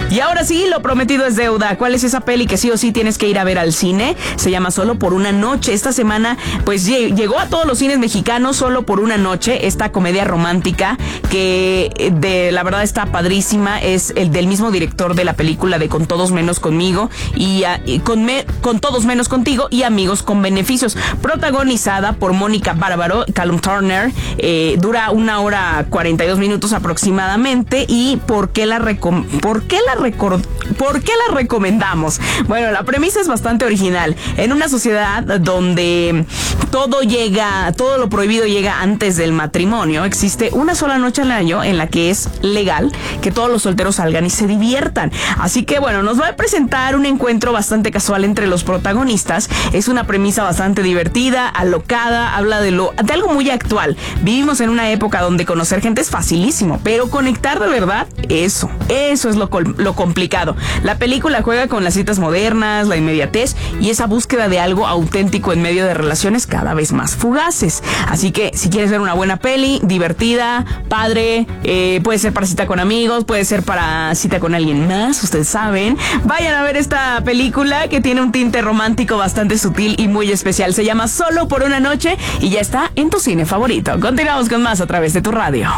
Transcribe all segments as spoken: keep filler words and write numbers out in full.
Y ahora sí, lo prometido es deuda. ¿Cuál es esa peli que sí o sí tienes que ir a ver al cine? Se llama Solo por una noche. Esta semana, pues llegó a todos los cines mexicanos Solo por una noche. Esta comedia romántica que de la verdad está padrísima. Es el del mismo director de la película de Con Todos Menos Conmigo y, a, y con, me, con Todos Menos Contigo y Amigos con Beneficios. Protagonizada por Mónica Bárbaro, Callum Turner. Eh, dura una hora cuarenta y dos minutos aproximadamente. ¿Y por qué la recom- por qué la record- por qué la recomendamos? Bueno, la premisa es bastante original. En una sociedad donde todo llega, todo lo prohibido llega antes del matrimonio, existe una sola noche al año en la que es legal que todos los solteros salgan y se diviertan. Así que bueno, nos va a presentar un encuentro bastante casual entre los protagonistas. Es una premisa bastante divertida, alocada, habla de lo de algo muy actual. Vivimos en una época donde conocer gente es facilísimo, pero conectar de verdad, eso, eso es lo, lo complicado. La película juega con las citas modernas, la inmediatez y esa búsqueda de algo auténtico en medio de relaciones cada vez más fugaces. Así que si quieres ver una buena peli, divertida, padre, eh, puede ser para cita con amigos, puede ser para cita con alguien más, ustedes saben, vayan a ver esta película que tiene un tinte romántico bastante sutil y muy especial. Se llama Solo por una noche y ya está en tu cine favorito. Continuamos con más a través de tu radio.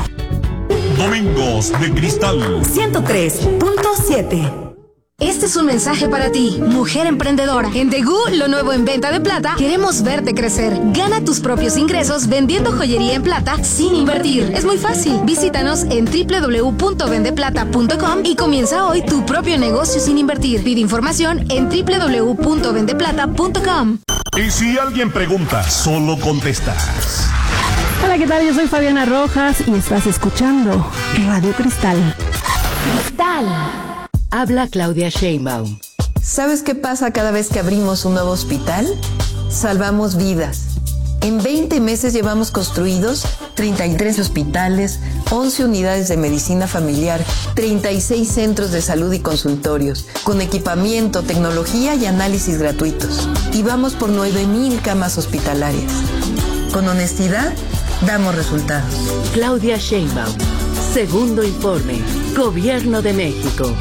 Domingos de Cristal ciento tres punto siete. Este es un mensaje para ti, mujer emprendedora. En Degú, lo nuevo en venta de plata, queremos verte crecer. Gana tus propios ingresos vendiendo joyería en plata sin invertir. Es muy fácil. Visítanos en doble u doble u doble u punto vende plata punto com y comienza hoy tu propio negocio sin invertir. Pide información en doble u doble u doble u punto vende plata punto com. Y si alguien pregunta, solo contestas. Hola, ¿qué tal? Yo soy Fabiana Rojas y estás escuchando Radio Cristal. Cristal. Habla Claudia Sheinbaum. ¿Sabes qué pasa cada vez que abrimos un nuevo hospital? Salvamos vidas. En veinte meses llevamos construidos treinta y tres hospitales, once unidades de medicina familiar, treinta y seis centros de salud y consultorios, con equipamiento, tecnología y análisis gratuitos. Y vamos por nueve mil camas hospitalarias. Con honestidad, damos resultados. Claudia Sheinbaum. Segundo informe. Gobierno de México.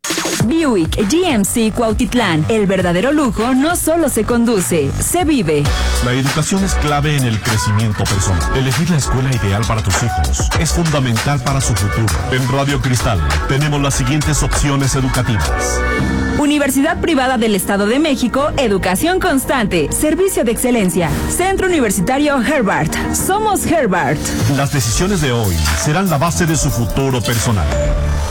Buick G M C Cuautitlán. El verdadero lujo no solo se conduce, se vive. La educación es clave en el crecimiento personal. Elegir la escuela ideal para tus hijos es fundamental para su futuro. En Radio Cristal tenemos las siguientes opciones educativas. Universidad Privada del Estado de México, educación constante, servicio de excelencia. Centro Universitario Herbart. Somos Herbart. Las decisiones de hoy serán la base de su futuro personal.